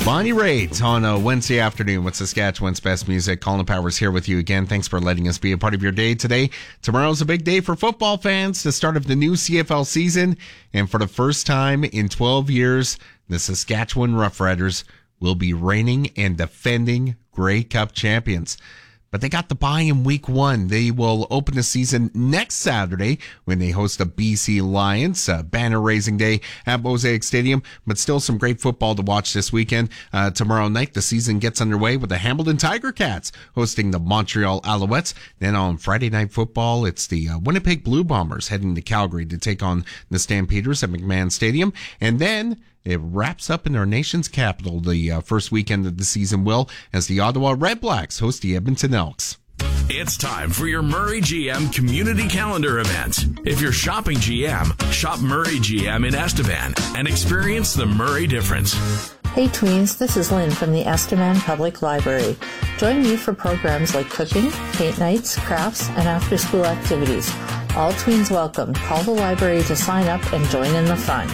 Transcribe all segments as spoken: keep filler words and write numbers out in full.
Bonnie Raitt on a Wednesday afternoon with Saskatchewan's best music. Colin Powers here with you again. Thanks for letting us be a part of your day today. Tomorrow's a big day for football fans, the start of the new C F L season. And for the first time in twelve years, the Saskatchewan Roughriders will be reigning and defending Grey Cup champions. But they got the bye in week one. They will open the season next Saturday when they host the B C Lions, uh, banner raising day at Mosaic Stadium. But still some great football to watch this weekend. Uh, tomorrow night, the season gets underway with the Hamilton Tiger Cats hosting the Montreal Alouettes. Then on Friday Night Football, it's the uh, Winnipeg Blue Bombers heading to Calgary to take on the Stampeders at McMahon Stadium. And then it wraps up in our nation's capital the uh, first weekend of the season will as the Ottawa Red Blacks host the Edmonton Elks. It's time for your Murray G M Community Calendar event. If you're shopping G M, shop Murray G M in Estevan and experience the Murray difference. Hey tweens, this is Lynn from the Estevan Public Library. Join me for programs like cooking, paint nights, crafts, and after-school activities. All tweens welcome. Call the library to sign up and join in the fun.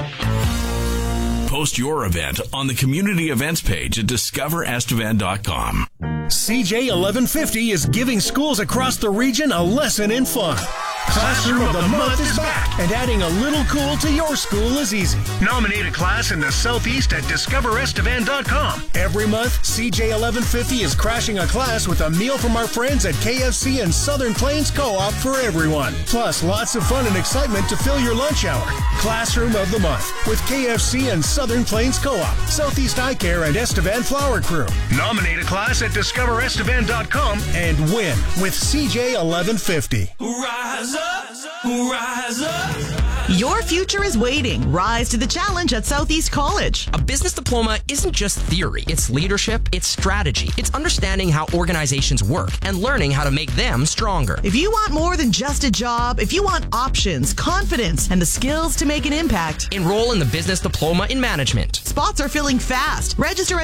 Post your event on the community events page at discover estevan dot com. C J eleven fifty is giving schools across the region a lesson in fun. Classroom of the Month is back, and adding a little cool to your school is easy. Nominate a class in the Southeast at discover estevan dot com. Every month, C J eleven fifty is crashing a class with a meal from our friends at K F C and Southern Plains Co-op for everyone. Plus, lots of fun and excitement to fill your lunch hour. Classroom of the Month with K F C and Southern Plains Co-op, Southeast Eye Care, and Estevan Flower Crew. Nominate a class at discover estevan dot com and win with C J eleven fifty. Rise up, rise up. Your future is waiting. Rise to the challenge at Southeast College. A business diploma isn't just theory. It's leadership, it's strategy. It's understanding how organizations work and learning how to make them stronger. If you want more than just a job, if you want options, confidence, and the skills to make an impact, enroll in the Business Diploma in Management. Spots are filling fast. Register